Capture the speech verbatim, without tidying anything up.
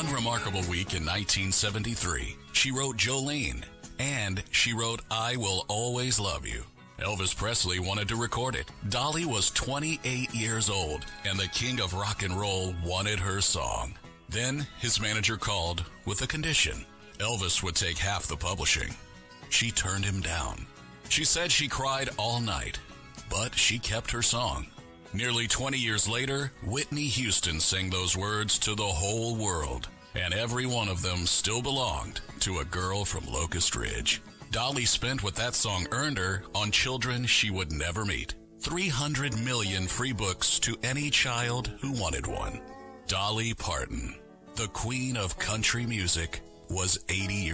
one remarkable week in nineteen seventy-three, she wrote Jolene, and she wrote I Will Always Love You. Elvis Presley wanted to record it. Dolly was twenty-eight years old, and the king of rock and roll wanted her song. Then his manager called with a condition. Elvis would take half the publishing. She turned him down. She said she cried all night, but she kept her song. Nearly twenty years later, Whitney Houston sang those words to the whole world, and every one of them still belonged to a girl from Locust Ridge. Dolly spent what that song earned her on children she would never meet. three hundred million free books to any child who wanted one. Dolly Parton, the queen of country music, was eighty years old.